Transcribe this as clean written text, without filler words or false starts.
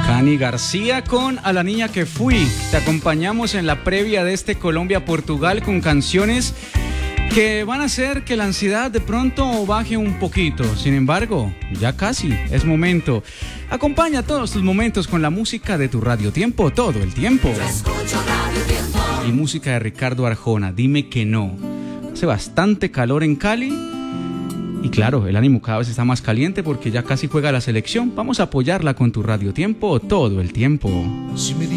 Cani García con A la niña que fui. Te acompañamos en la previa de este Colombia-Portugal con canciones que van a hacer que la ansiedad de pronto baje un poquito. Sin embargo, ya casi es momento. Acompaña todos tus momentos con la música de tu Radio Tiempo todo el tiempo. Yo escucho Radio Tiempo. Y música de Ricardo Arjona, Dime que no. Hace bastante calor en Cali. Y claro, el ánimo cada vez está más caliente porque ya casi juega la selección. Vamos a apoyarla con tu Radio Tiempo todo el tiempo. Si me